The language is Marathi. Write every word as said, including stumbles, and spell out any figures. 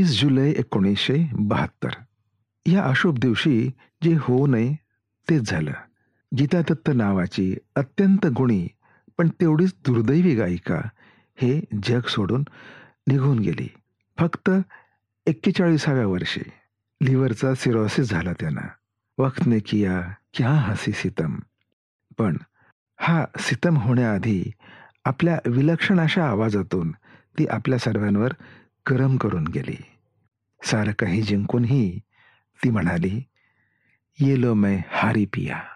वीस जुलै एकोणीसशे बहात्तर या अशुभ दिवशी जे होऊ नये तेच झालं. गीता दत्त नावाची अत्यंत गुणी पण तेवढीच दुर्दैवी गायिका हे जग सोडून निघून गेली. फक्त एक्केचाळीसाव्या वर्षी. लिव्हरचा सिरोसिस झाला त्यांना. वक्त ने किया क्या हसी सितम. पण हा सितम होण्याआधी आपल्या विलक्षण अशा आवाजातून ती आपल्या सर्वांवर करम करून गेली. सारं काही जिंकूनही ती म्हणाली, ये लो मैं हारी पिया.